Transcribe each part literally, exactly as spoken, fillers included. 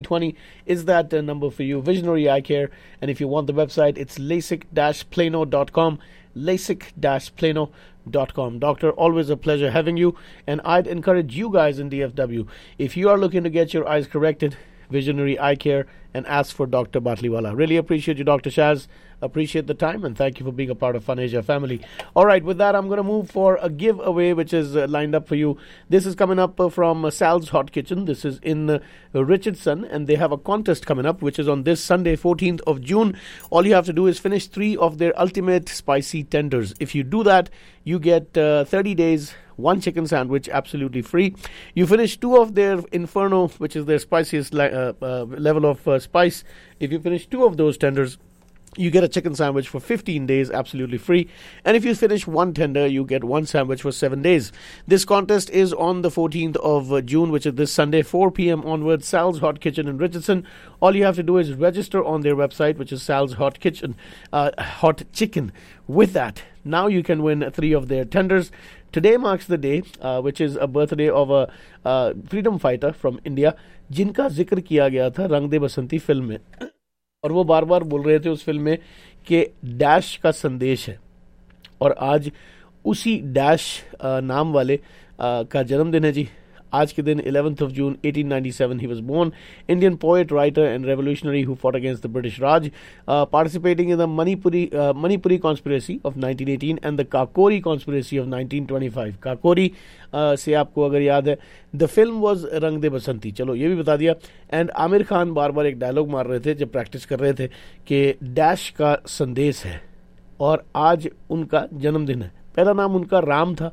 twenty is that uh, number for you. Visionary Eye Care. And if you want the website, it's lasik dash plano dot com. lasik dash plano dot com. Doctor, always a pleasure having you. And I'd encourage you guys in D F W, if you are looking to get your eyes corrected, Visionary Eye Care, and ask for Doctor Batliwala. Really appreciate you, Doctor Shaz. Appreciate the time, and thank you for being a part of Fun Asia family. All right, with that, I'm going to move for a giveaway, which is uh, lined up for you. This is coming up uh, from uh, Sal's Hot Kitchen. This is in uh, Richardson, and they have a contest coming up, which is on this Sunday, fourteenth of June. All you have to do is finish three of their ultimate spicy tenders. If you do that, you get uh, thirty days, one chicken sandwich, absolutely free. You finish two of their Inferno, which is their spiciest le- uh, uh, level of uh, spice. If you finish two of those tenders, you get a chicken sandwich for fifteen days, absolutely free. And if you finish one tender, you get one sandwich for seven days. This contest is on the fourteenth of June, which is this Sunday, four p.m. onwards, Sal's Hot Kitchen in Richardson. All you have to do is register on their website, which is Sal's Hot Kitchen, uh, Hot Chicken. With that, now you can win three of their tenders. Today marks the day, uh, which is a birthday of a uh, freedom fighter from India, जिनका जिक्र किया गया था रंग दे बसंती film में. और वो बार बार बोल रहे थे उस फिल्म में कि डैश का संदेश है, और आज उसी डैश नाम वाले का जन्मदिन है जी. आज के दिन eleventh of June eighteen ninety-seven he was born. Indian poet, writer and revolutionary who fought against the British Raj, uh, participating in the Manipuri uh, Manipuri conspiracy of nineteen eighteen and the Kakori conspiracy of nineteen twenty-five. Kakori uh, से आपको अगर याद है, the film was रंग दे बसंती. चलो ये भी बता दिया. एंड आमिर खान बार बार एक डायलॉग मार रहे थे जब प्रैक्टिस कर रहे थे कि डैश का संदेश है, और आज उनका जन्मदिन है. पहला नाम उनका राम था,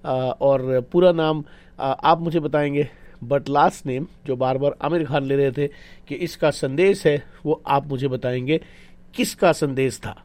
और पूरा नाम आप मुझे बताएंगे, बट लास्ट नेम जो बार बार आमिर खान ले रहे थे कि इसका संदेश है, वो आप मुझे बताएंगे किसका संदेश था.